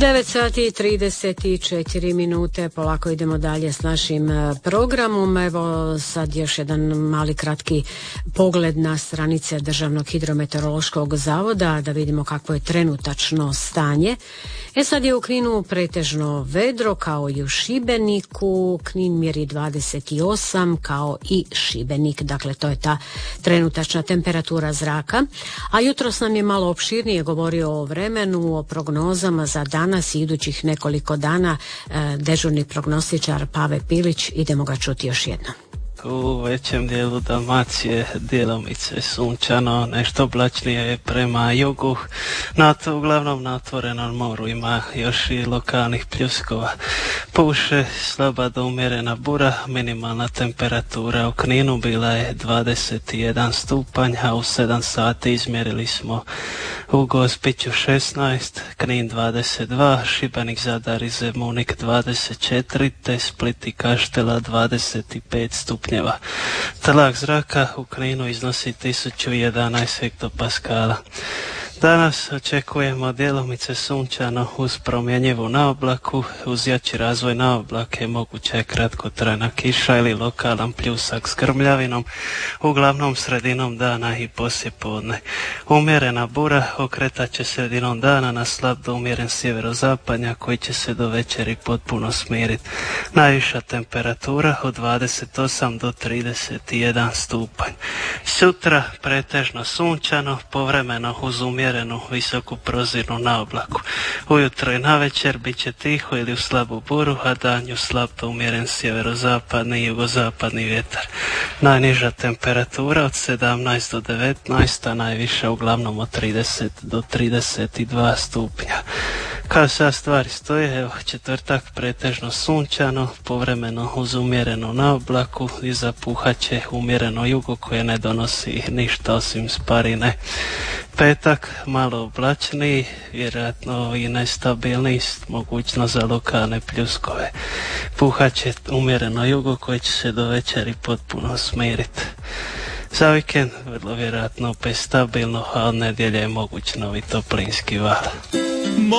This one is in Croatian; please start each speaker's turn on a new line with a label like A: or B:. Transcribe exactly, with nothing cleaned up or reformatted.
A: devet sati i trideset četiri minute, polako idemo dalje s našim programom. Evo sad još jedan mali kratki pogled na stranice Državnog hidrometeorološkog zavoda da vidimo kakvo je trenutačno stanje. E sad je u Kninu pretežno vedro kao i u Šibeniku. Knin mjeri dvadeset osam kao i Šibenik, dakle to je ta trenutačna temperatura zraka. A jutros nam je malo opširnije govorio o vremenu, o prognozama za danas i idućih nekoliko dana dežurni prognostičar Pave Pilić. Idemo ga čuti još jednom.
B: U većem dijelu Dalmacije djelomice sunčano, nešto oblačnije je prema jugu. Na to, uglavnom na otvorenom moru ima još i lokalnih pljuskova. Puše slaba do umjerena bura, minimalna temperatura u Kninu bila je dvadeset jedan stupanj, a u sedam sati izmjerili smo u Gospiću šesnaest, Knin dvadeset dva, Šibenik, Zadar i Zemunik dvadeset četiri, te Split i Kaštela dvadeset pet stupnjeva. Tlak zraka u Kninu iznosi tisuću jedanaest hektopaskala. Danas očekujemo djelomice sunčano uz promjenjivu naoblaku, uz jači razvoj naoblake moguća je kratkotrajna kiša ili lokalan pljusak s grmljavinom, uglavnom sredinom dana i poslijepodne. Umjerena bura okretat će sredinom dana na slab do umjeren sjeverozapadnjak koji će se do večeri potpuno smiriti. Najviša temperatura od dvadeset osam do trideset jedan stupanj. Sutra pretežno sunčano, povremeno uz umjerenu visoku prozirnu naoblaku. Ujutro i navečer bit će tiho ili u slabu buru, a danju slab do umjeren sjeverozapadni i jugozapadni vjetar. Najniža temperatura od sedamnaest do devetnaest, a najviša uglavnom od trideset do trideset dva stupnja. Kao sad stvari stoje, evo, četvrtak pretežno sunčano, povremeno uz umjerenu naoblaku i zapuhat će umjereno jugo koje ne donosi ništa osim sparine. Petak malo oblačniji, vjerojatno i nestabilniji, mogućnost za lokalne pljuskove. Puhat će umjereno jugo koje će se do večeri potpuno smiriti. Za vikend vrlo vjerojatno opet stabilno, a od nedjelje je moguć novi toplinski val.